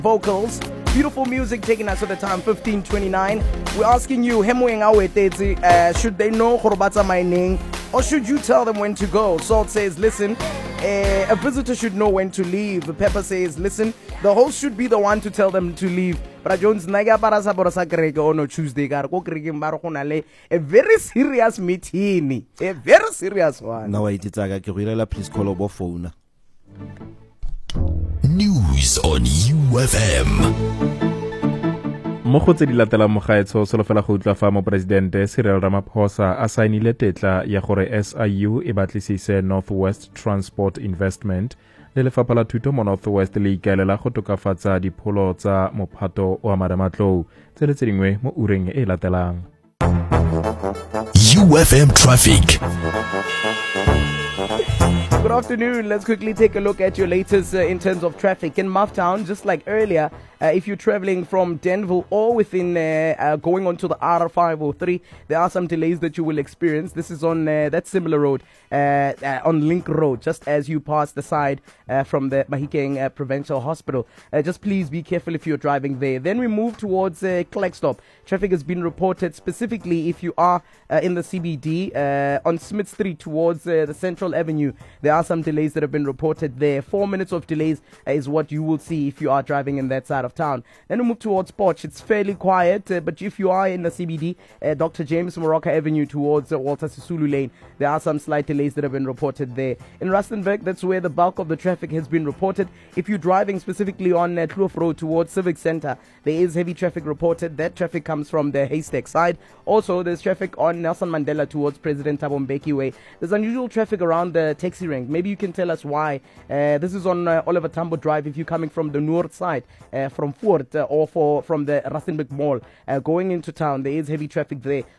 vocals. Beautiful music taking us to the time 15:29. We're asking you, should they know Khorobatsa mining or should you tell them when to go? Salt says, listen, a visitor should know when to leave. Pepper says, listen, the host should be the one to tell them to leave. But Jones naga para sa borasa kereke on Tuesday gar go kereke mbaro gona le a very serious meeting, a very serious one. Now I did please call over phone. News on UFM. Mo go tse di latelang mogaetsho solofela go utlwa fa mo presidente Cyril Ramaphosa a sainile tetla ya gore SIU e batlisise Northwest Transport Investment le lefapha la thuto mo Northwest le ikaelela go tokafatsa dipholo tsa mophato wa Madamatlou tse le tse dingwe mo ureng e latelang. UFM traffic. Good afternoon. Let's quickly take a look at your latest in terms of traffic in Mufftown. Just like earlier, if you're traveling from Denville or within going onto the R503, there are some delays that you will experience. This is on that similar road, on Link Road, just as you pass the side from the Mahikeng Provincial Hospital. Just please be careful if you're driving there. Then we move towards Klerksdorp. Traffic has been reported specifically if you are in the CBD on Smith Street towards the Central Avenue. There are some delays that have been reported there. 4 minutes of delays is what you will see if you are driving in that side of town. Then we move towards Potch. It's fairly quiet, but if you are in the CBD, Dr. James Moroka Avenue towards Walter Sisulu Lane, there are some slight delays that have been reported there. In Rustenburg, that's where the bulk of the traffic has been reported. If you're driving specifically on Kloof Road towards Civic Center, there is heavy traffic reported. That traffic comes from the Haystack side. Also, there's traffic on Nelson Mandela towards President Thabo Mbeki Way. There's unusual traffic around the taxi rank. Maybe you can tell us why. This is on Oliver Tambo Drive if you're coming from the north side, from Fort or from the Rustenburg Mall. Going into town, there is heavy traffic there.